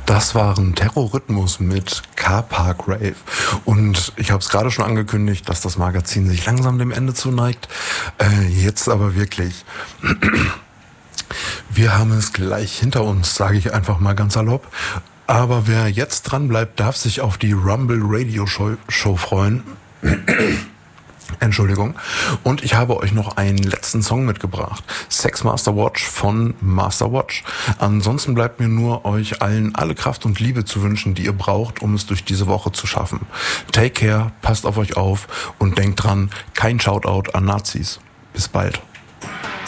Das waren Terrorrhythmus mit Car-Park Rave. Und ich habe es gerade schon angekündigt, dass das Magazin sich langsam dem Ende zuneigt. Jetzt aber wirklich. Wir haben es gleich hinter uns, sage ich einfach mal ganz salopp. Aber wer jetzt dran bleibt, darf sich auf die Rumble Radio Show freuen. Entschuldigung. Und ich habe euch noch einen letzten Song mitgebracht. Sex Master Watch von Master Watch. Ansonsten bleibt mir nur, euch allen alle Kraft und Liebe zu wünschen, die ihr braucht, um es durch diese Woche zu schaffen. Take care, passt auf euch auf und denkt dran, kein Shoutout an Nazis. Bis bald.